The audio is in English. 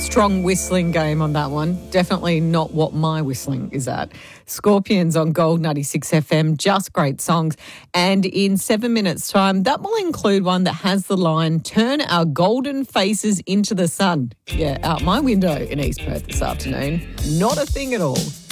Strong whistling game on that one. Definitely not what my whistling is at. Scorpions on Gold 96 FM, just great songs. And in 7 minutes' time, that will include one that has the line, turn our golden faces into the sun. Yeah, out my window in East Perth this afternoon. Not a thing at all.